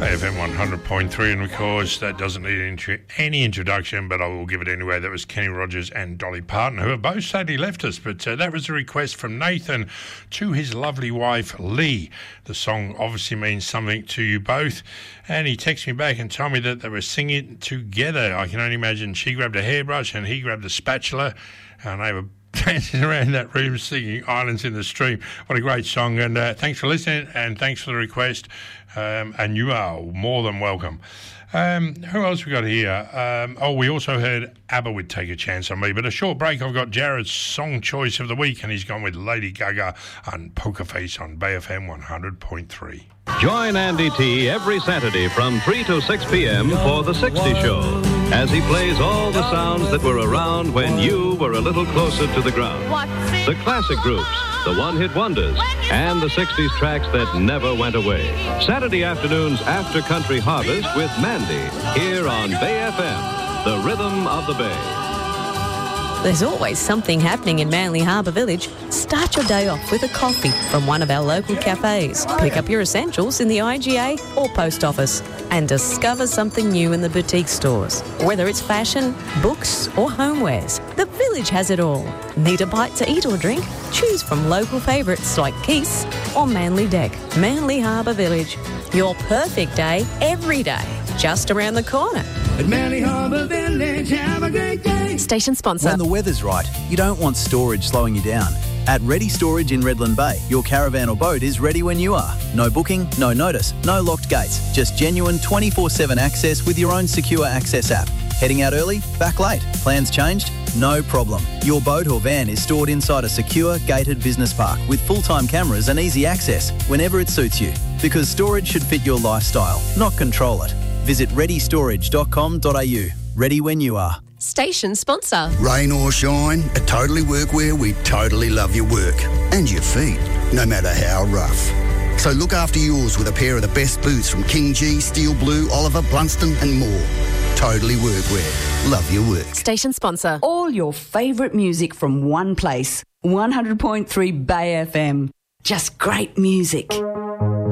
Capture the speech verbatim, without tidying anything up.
F M one hundred point three, and of course that doesn't need intro- any introduction, but I will give it anyway. That was Kenny Rogers and Dolly Parton, who have both sadly left us, but uh, that was a request from Nathan to his lovely wife Lee. The song obviously means something to you both, and he texted me back and told me that they were singing together. I can only imagine she grabbed a hairbrush and he grabbed a spatula, and they were dancing around that room singing Islands in the Stream. What a great song, and uh, thanks for listening and thanks for the request, um, and you are more than welcome. Um, who else we got here? Um, oh, we also heard ABBA would Take a Chance on Me, but a short break. I've got Jared's song choice of the week, and he's gone with Lady Gaga and Poker Face on Bay F M one hundred point three. Join Andy T every Saturday from three to six p.m. for The sixties Show, as he plays all the sounds that were around when you were a little closer to the ground. The classic groups, the one-hit wonders, and the sixties tracks that never went away. Saturday afternoons after Country Harvest with Mandy, here on Bay F M, the rhythm of the Bay. There's always something happening in Manly Harbour Village. Start your day off with a coffee from one of our local cafes. Pick up your essentials in the I G A or post office and discover something new in the boutique stores. Whether it's fashion, books or homewares, the village has it all. Need a bite to eat or drink? Choose from local favourites like Keith's or Manly Deck. Manly Harbour Village. Your perfect day every day. Just around the corner. At Manly Harbour Village, have a great day. Station sponsor. When the weather's right, you don't want storage slowing you down. At Ready Storage in Redland Bay, your caravan or boat is ready when you are. No booking, no notice, no locked gates. Just genuine twenty-four seven access with your own secure access app. Heading out early? Back late? Plans changed? No problem. Your boat or van is stored inside a secure, gated business park with full-time cameras and easy access whenever it suits you. Because storage should fit your lifestyle, not control it. Visit ready storage dot com dot a u. Ready when you are. Station sponsor. Rain or shine, at Totally Workwear, we totally love your work and your feet, no matter how rough. So look after yours with a pair of the best boots from King G, Steel Blue, Oliver, Blunston and more. Totally Workwear. Love your work. Station sponsor. All your favourite music from one place. one hundred point three Bay F M. Just great music.